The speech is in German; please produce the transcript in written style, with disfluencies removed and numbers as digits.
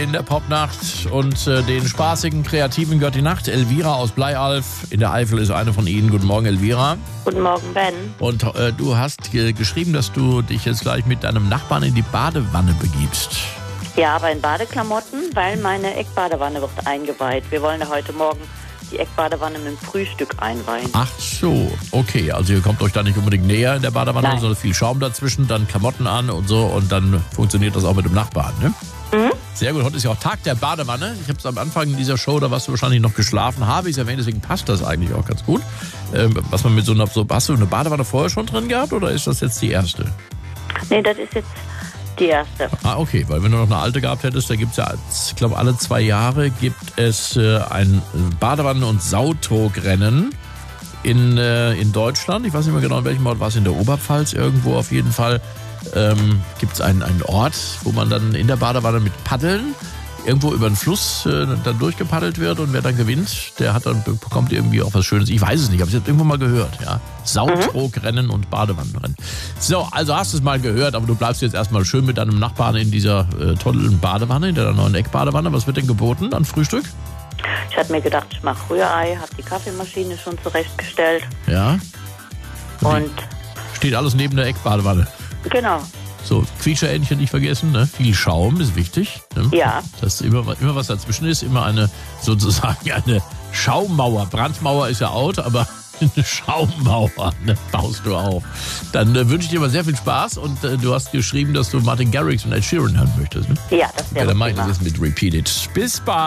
in der Popnacht und den spaßigen, kreativen gehört die Nacht. Elvira aus Bleialf in der Eifel ist eine von Ihnen. Guten Morgen, Elvira. Guten Morgen, Ben. Und du hast geschrieben, dass du dich jetzt gleich mit deinem Nachbarn in die Badewanne begibst. Ja, aber in Badeklamotten, weil meine Eckbadewanne wird eingeweiht. Wir wollen ja heute Morgen die Eckbadewanne mit dem Frühstück einweihen. Ach so, okay. Also ihr kommt euch da nicht unbedingt näher in der Badewanne, Nein. sondern viel Schaum dazwischen, dann Klamotten an und so und dann funktioniert das auch mit dem Nachbarn, ne? Mhm. Sehr gut, heute ist ja auch Tag der Badewanne. Ich habe es am Anfang dieser Show, da warst du wahrscheinlich noch geschlafen, habe ich es erwähnt, deswegen passt das eigentlich auch ganz gut. Was man mit hast du eine Badewanne vorher schon drin gehabt oder ist das jetzt die erste? Nee, das ist jetzt die erste. Ah, okay, weil wenn du noch eine alte gehabt hättest, da gibt es ja, ich glaube, alle 2 Jahre gibt es ein Badewannen- und Sautrogrennen in Deutschland. Ich weiß nicht mehr genau, in welchem Ort war es, in der Oberpfalz irgendwo auf jeden Fall. Gibt es einen Ort, wo man dann in der Badewanne mit Paddeln irgendwo über den Fluss dann durchgepaddelt wird und wer dann gewinnt, bekommt irgendwie auch was Schönes. Ich weiß es nicht, habe es jetzt irgendwo mal gehört. Ja? Sautrogrennen und Badewannenrennen. So, also hast du es mal gehört, aber du bleibst jetzt erstmal schön mit deinem Nachbarn in dieser tollen Badewanne, in der neuen Eckbadewanne. Was wird denn geboten an Frühstück? Ich hatte mir gedacht, ich mache Rührei, habe die Kaffeemaschine schon zurechtgestellt. Ja. Und Steht alles neben der Eckbadewanne. genau. So, Quietscheentchen nicht vergessen, ne? Viel Schaum ist wichtig. Ne? Ja. Dass immer was dazwischen ist, immer eine Schaummauer. Brandmauer ist ja out, aber eine Schaummauer, ne? Baust du auf. Dann wünsche ich dir mal sehr viel Spaß und du hast geschrieben, dass du Martin Garrix und Ed Sheeran hören möchtest. Ne? Ja, das wäre Ja, dann mache ich prima. das jetzt mit Repeat It. Bis bald.